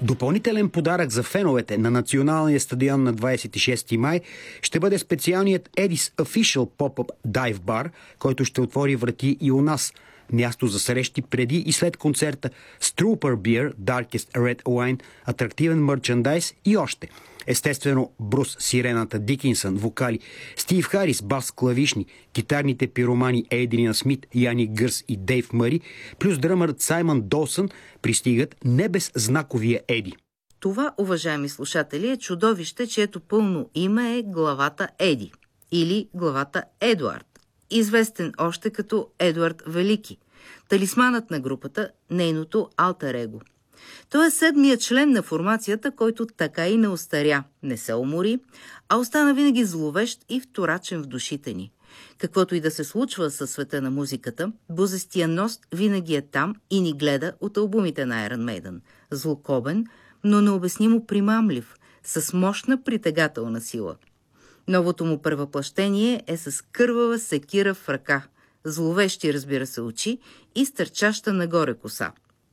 Допълнителен подарък за феновете на националния стадион на 26 май ще бъде специалният Eddie's Official Pop-Up Dive Bar, който ще отвори врати и у нас. Място за срещи преди и след концерта с Trooper Beer, Darkest Red Wine, атрактивен мърчандайз и още. Естествено, Брус Сирената Дикинсън, вокали, Стив Харис, бас клавишни, китарните пиромани Ейдриан Смит, Яни Гърс и Дейв Мъри, плюс дръмърът Саймън Долсън пристигат не без знаковия Еди. Това, уважаеми слушатели, е чудовище, чието пълно име е главата Еди или главата Едуард, известен още като Едуард Велики, талисманът на групата, нейното алтер его. Той е седмият член на формацията, който така и не остаря, не се умори, а остана винаги зловещ и вторачен в душите ни. Каквото и да се случва със света на музиката, бузестия ност винаги е там и ни гледа от албумите на Iron Maiden. Злокобен, но необяснимо примамлив, с мощна притегателна сила. Новото му превъплъщение е с кървава секира в ръка, зловещи, разбира се, очи и стърчаща нагоре коса.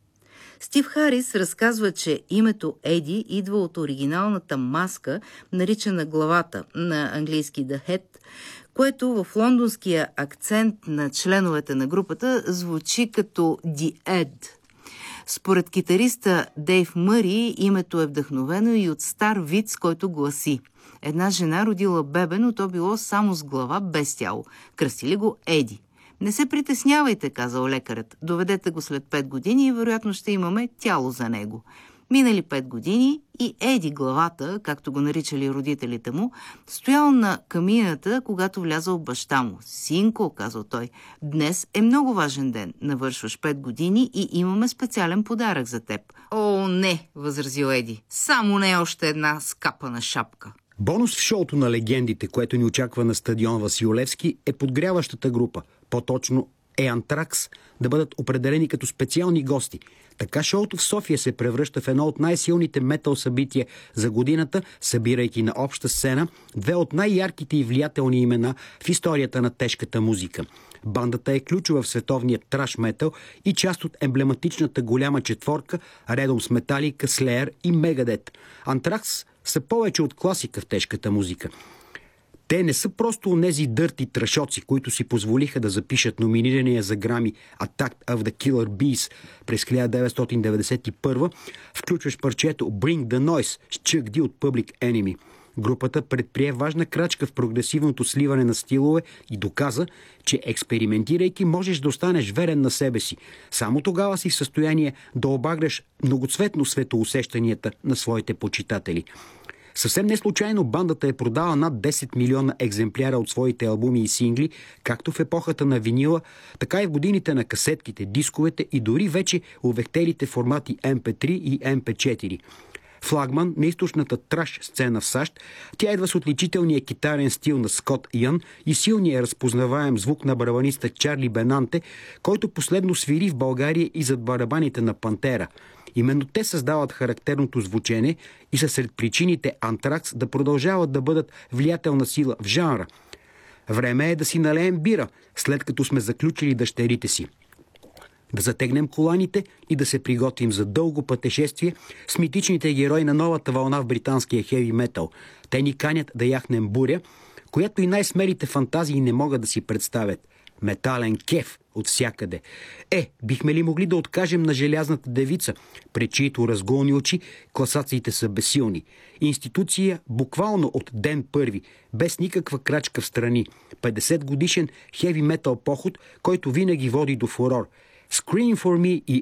Стив Харис разказва, че името Еди идва от оригиналната маска, наричана главата, на английски The Head, което в лондонския акцент на членовете на групата звучи като The Ed. Според китариста Дейв Мъри, името е вдъхновено и от стар виц, който гласи: една жена родила бебе, но то било само с глава, без тяло. Кръстили го Еди. Не се притеснявайте, казал лекарят. Доведете го след 5 години и вероятно ще имаме тяло за него. Минали 5 години и Еди, главата, както го наричали родителите му, стоял на камината, когато влязал баща му. Синко, казал той, днес е много важен ден. Навършваш 5 години и имаме специален подарък за теб. О, не, възразил Еди. Само не още една скапана шапка. Бонус в шоуто на легендите, което ни очаква на стадион Васил Левски, е подгряващата група, по-точно е Антракс, да бъдат определени като специални гости. Така шоуто в София се превръща в едно от най-силните метал събития за годината, събирайки на обща сцена две от най-ярките и влиятелни имена в историята на тежката музика. Бандата е ключова в световния траш метал и част от емблематичната голяма четворка, редом с Металика, Слеер и Мегадет. Антракс са повече от класика в тежката музика. Те не са просто онези дърти трашоци, които си позволиха да запишат номинирания за Грами Attack of the Killer Bees през 1991, включващ парчето Bring the Noise с Chuck D от Public Enemy. Групата предприе важна крачка в прогресивното сливане на стилове и доказа, че експериментирайки можеш да останеш верен на себе си. Само тогава си в състояние да обагреш многоцветно светоусещанията на своите почитатели. Съвсем не случайно бандата е продала над 10 милиона екземпляра от своите албуми и сингли, както в епохата на винила, така и в годините на касетките, дисковете и дори вече увехтелите формати MP3 и MP4. Флагман на източната траш сцена в САЩ, тя идва с отличителния китарен стил на Скот Ян и силния разпознаваем звук на барабаниста Чарли Бенанте, който последно свири в България и зад барабаните на Пантера. Именно те създават характерното звучене и са сред причините Антракс да продължават да бъдат влиятелна сила в жанра. Време е да си налеем бира, след като сме заключили дъщерите си. Да затегнем коланите и да се приготвим за дълго пътешествие с митичните герои на новата вълна в британския хеви метал. Те ни канят да яхнем буря, която и най-смелите фантазии не могат да си представят. Метален кеф от всякъде. Бихме ли могли да откажем на желязната девица, пред чието разголни очи класациите са безсилни? Институция буквално от ден първи, без никаква крачка в страни. 50 годишен хеви метал поход, който винаги води до фурор. Scream for Me и